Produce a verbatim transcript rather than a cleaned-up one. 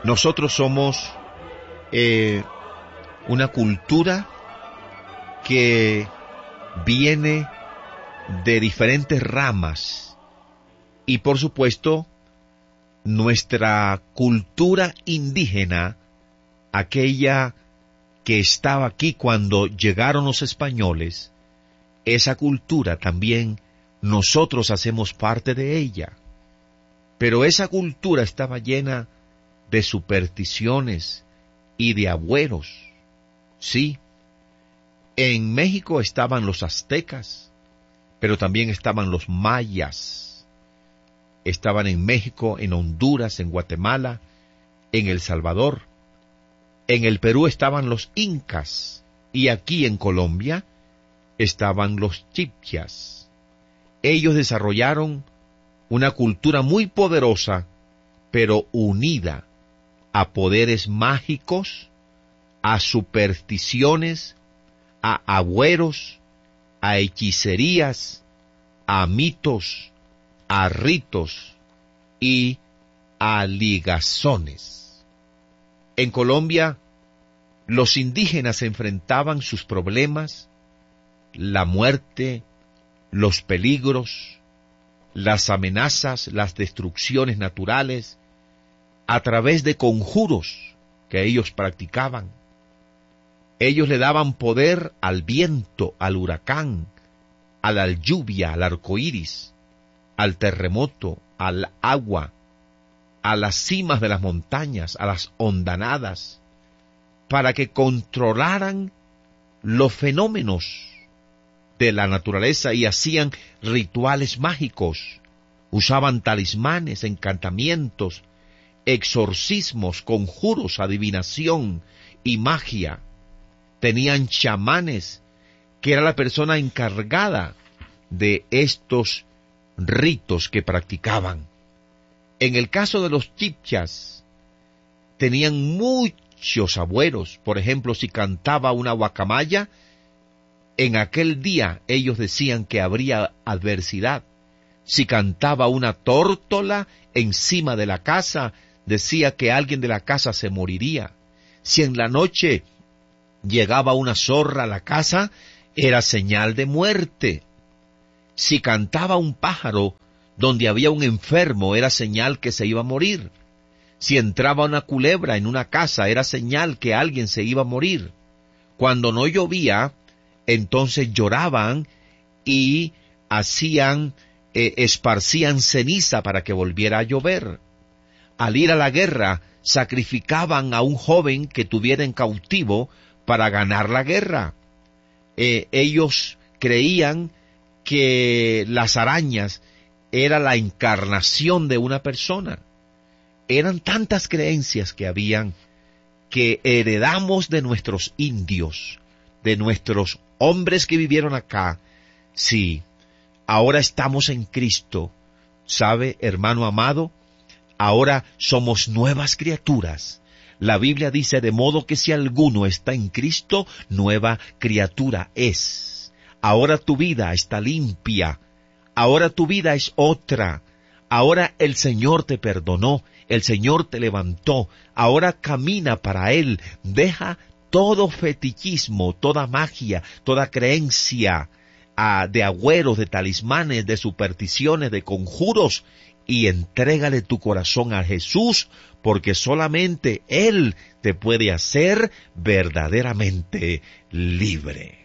Nosotros somos eh, una cultura que viene de diferentes ramas y, por supuesto, nuestra cultura indígena, aquella que estaba aquí cuando llegaron los españoles, esa cultura también nosotros hacemos parte de ella. Pero esa cultura estaba llena de supersticiones y de agüeros. Sí, en México estaban los aztecas, pero también estaban los mayas. Estaban en México, en Honduras, en Guatemala, en El Salvador. En el Perú estaban los incas, y aquí en Colombia estaban los chibchas. Ellos desarrollaron una cultura muy poderosa, pero unida a poderes mágicos, a supersticiones, a agüeros, a hechicerías, a mitos, a ritos y a ligazones. En Colombia, los indígenas enfrentaban sus problemas, la muerte, los peligros, las amenazas, las destrucciones naturales, a través de conjuros que ellos practicaban. Ellos le daban poder al viento, al huracán, a la lluvia, al arco iris, al terremoto, al agua, a las cimas de las montañas, a las hondanadas, para que controlaran los fenómenos de la naturaleza y hacían rituales mágicos, usaban talismanes, encantamientos, exorcismos, conjuros, adivinación y magia. Tenían chamanes, que era la persona encargada de estos ritos que practicaban. En el caso de los chibchas, tenían muchos agüeros. Por ejemplo, si cantaba una guacamaya, en aquel día ellos decían que habría adversidad. Si cantaba una tórtola encima de la casa, decía que alguien de la casa se moriría. Si en la noche llegaba una zorra a la casa, era señal de muerte. Si cantaba un pájaro donde había un enfermo, era señal que se iba a morir. Si entraba una culebra en una casa, era señal que alguien se iba a morir. Cuando no llovía, entonces lloraban y hacían, eh, esparcían ceniza para que volviera a llover. Al ir a la guerra, sacrificaban a un joven que tuviera en cautivo para ganar la guerra. Eh, ellos creían que las arañas era la encarnación de una persona. Eran tantas creencias que habían que heredamos de nuestros indios, de nuestros hombres que vivieron acá. Sí, ahora estamos en Cristo. ¿Sabe, hermano amado? Ahora somos nuevas criaturas. La Biblia dice, de modo que si alguno está en Cristo, nueva criatura es. Ahora tu vida está limpia. Ahora tu vida es otra. Ahora el Señor te perdonó. El Señor te levantó. Ahora camina para Él. Deja todo fetichismo, toda magia, toda creencia ah, de agüeros, de talismanes, de supersticiones, de conjuros, y entrégale tu corazón a Jesús, porque solamente Él te puede hacer verdaderamente libre.